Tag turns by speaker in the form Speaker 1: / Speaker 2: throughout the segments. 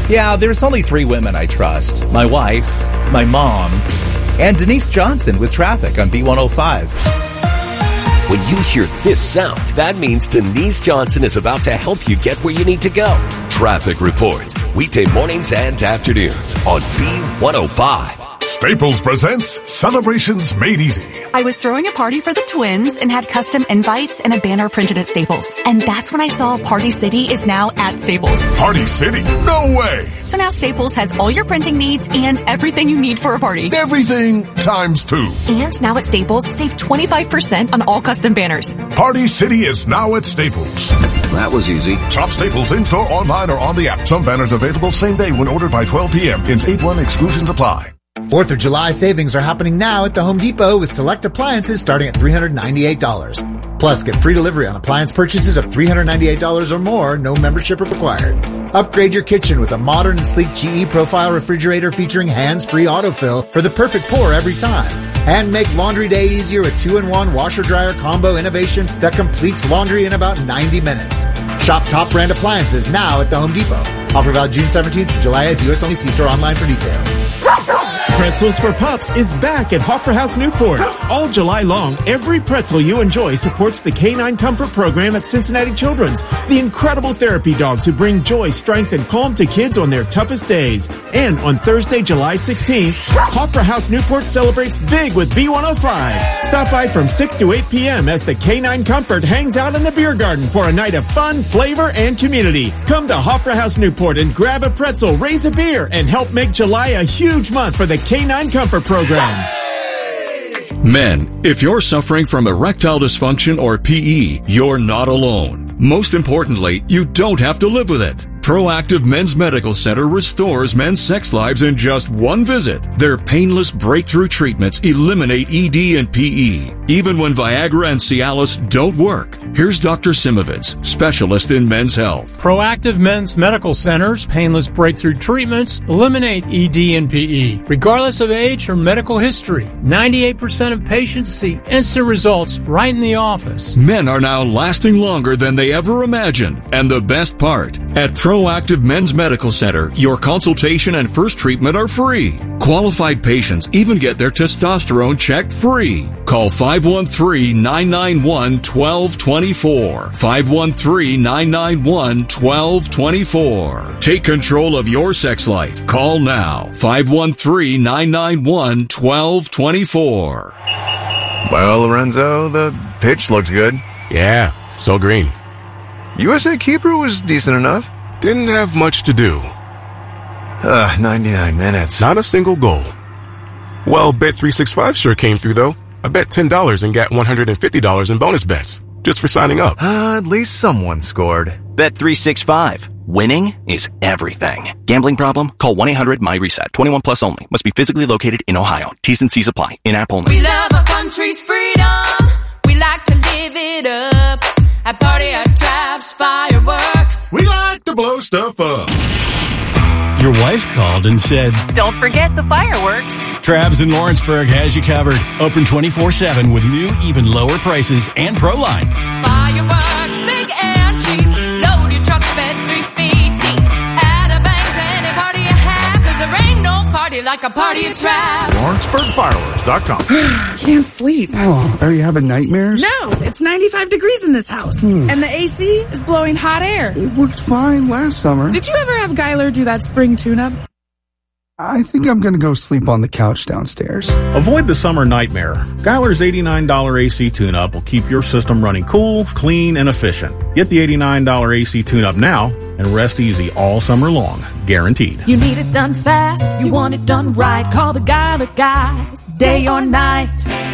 Speaker 1: Yeah, there's only 3 women I trust. My wife, my mom, and Denise Johnson with traffic on B105.
Speaker 2: When you hear this sound, that means Denise Johnson is about to help you get where you need to go. Traffic reports, weekday mornings and afternoons on B105.
Speaker 3: Staples presents Celebrations Made Easy.
Speaker 4: I was throwing a party for the twins and had custom invites and a banner printed at Staples. And that's when I saw Party City is now at Staples.
Speaker 3: Party City? No way!
Speaker 4: So now Staples has all your printing needs and everything you need for a party.
Speaker 3: Everything times 2.
Speaker 4: And now at Staples, save 25% on all custom banners.
Speaker 3: Party City is now at Staples.
Speaker 5: That was easy.
Speaker 3: Shop Staples in-store, online, or on the app. Some banners available same day when ordered by 12 p.m. Ins 8-1 exclusions apply.
Speaker 6: 4th of July savings are happening now at the Home Depot with select appliances starting at $398. Plus, get free delivery on appliance purchases of $398 or more, no membership required. Upgrade your kitchen with a modern and sleek GE Profile refrigerator featuring hands-free autofill for the perfect pour every time. And make laundry day easier with 2-in-1 washer-dryer combo innovation that completes laundry in about 90 minutes. Shop top brand appliances now at the Home Depot. Offer valid June 17th to July 8th. U.S. only. See store online for details.
Speaker 7: Pretzels for Pups is back at Hoffer House Newport. All July long, every pretzel you enjoy supports the Canine Comfort Program at Cincinnati Children's, the incredible therapy dogs who bring joy, strength, and calm to kids on their toughest days. And on Thursday, July 16th, Hoffer House Newport celebrates big with B105. Stop by from 6 to 8 p.m. as the Canine Comfort hangs out in the beer garden for a night of fun, flavor, and community. Come to Hoffer House Newport and grab a pretzel, raise a beer, and help make July a huge month for the Canine Comfort Program.
Speaker 8: Men, if you're suffering from erectile dysfunction or PE, you're not alone. Most importantly, you don't have to live with it. Proactive Men's Medical Center restores men's sex lives in just one visit. Their painless breakthrough treatments eliminate ED and PE, even when Viagra and Cialis don't work. Here's Dr. Simovitz, specialist in men's health.
Speaker 9: Proactive Men's Medical Center's painless breakthrough treatments eliminate ED and PE, regardless of age or medical history. 98% of patients see instant results right in the office.
Speaker 8: Men are now lasting longer than they ever imagined. And the best part, at Proactive Men's Medical Center, your consultation and first treatment are free. Qualified patients even get their testosterone checked free. Call 513-991-1224. 513-991-1224. Take control of your sex life. Call now. 513-991-1224.
Speaker 10: Well, Lorenzo, the pitch looked good.
Speaker 11: Yeah, so green.
Speaker 10: USA Keeper was decent enough.
Speaker 11: Didn't have much to do.
Speaker 10: 99 minutes.
Speaker 11: Not a single goal. Well, Bet365 sure came through, though. I bet $10 and got $150 in bonus bets, just for signing up.
Speaker 10: At least someone scored.
Speaker 12: Bet365. Winning is everything. Gambling problem? Call 1-800-MY-RESET. 21 plus only. Must be physically located in Ohio. T's and C's apply. In-app only.
Speaker 13: We love our country's freedom. We like to live it up. At party, at traps, fireworks.
Speaker 3: We like to blow stuff up.
Speaker 14: Your wife called and said,
Speaker 4: "Don't forget the fireworks."
Speaker 14: Travis in Lawrenceburg has you covered. Open 24/7 with new, even lower prices and ProLine.
Speaker 13: Fireworks, big and cheap. Load your truck bed 3 feet deep. Add a bang to any party you have, 'cause there ain't no party like a party at Traps.
Speaker 3: LawrenceburgFireworks.com.
Speaker 15: Can't sleep.
Speaker 16: Oh, are you having nightmares?
Speaker 15: No, it's 95 degrees in this house. And the AC is blowing hot air.
Speaker 16: It worked fine last summer.
Speaker 15: Did you ever have Geiler do that spring tune-up?
Speaker 16: I think I'm going to go sleep on the couch downstairs.
Speaker 17: Avoid the summer nightmare. Geiler's $89 AC tune-up will keep your system running cool, clean, and efficient. Get the $89 AC tune-up now and rest easy all summer long. Guaranteed.
Speaker 4: You need it done fast. You want it done right. Call the Geiler guys, day or night.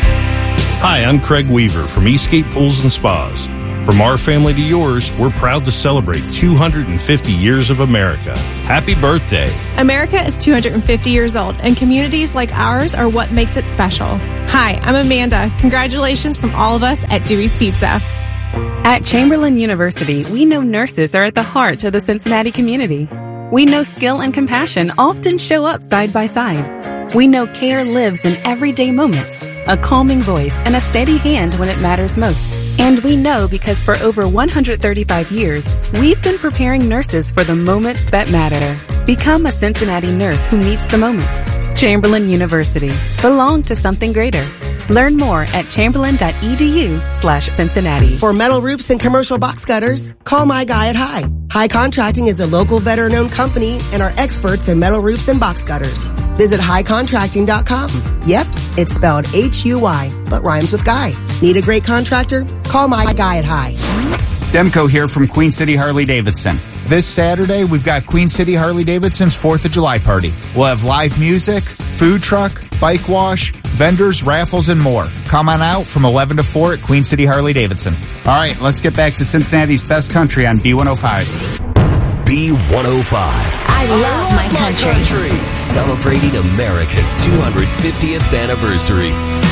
Speaker 17: Hi, I'm Craig Weaver from Eastgate Pools and Spas. From our family to yours, we're proud to celebrate 250 years of America. Happy birthday.
Speaker 18: America is 250 years old, and communities like ours are what makes it special. Hi, I'm Amanda. Congratulations from all of us at Dewey's Pizza.
Speaker 19: At Chamberlain University, we know nurses are at the heart of the Cincinnati community. We know skill and compassion often show up side by side. We know care lives in everyday moments, a calming voice and a steady hand when it matters most. And we know because for over 135 years, we've been preparing nurses for the moments that matter. Become a Cincinnati nurse who meets the moment. Chamberlain University. Belong to something greater. Learn more at chamberlain.edu/Cincinnati.
Speaker 5: For metal roofs and commercial box gutters, call my guy at High. High Contracting is a local veteran-owned company and are experts in metal roofs and box gutters. Visit highcontracting.com. Yep, it's spelled H-U-Y, but rhymes with guy. Need a great contractor? Call my guy at High.
Speaker 20: Demko here from Queen City Harley-Davidson. This Saturday, we've got Queen City Harley-Davidson's 4th of July party. We'll have live music, food truck, bike wash, vendors, raffles, and more. Come on out from 11 to 4 at Queen City Harley-Davidson. All right, let's get back to Cincinnati's best country on B105.
Speaker 2: B105.
Speaker 21: I love my country.
Speaker 2: Celebrating America's 250th anniversary.